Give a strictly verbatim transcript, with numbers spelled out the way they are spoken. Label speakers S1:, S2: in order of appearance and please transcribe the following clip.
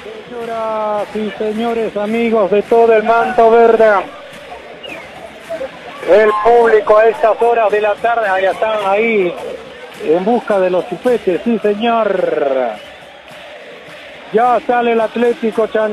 S1: Señoras y señores, amigos de todo el manto verde, el público a estas horas de la tarde, ya están ahí en busca de los chupetes, sí señor. Ya sale el Atlético Chan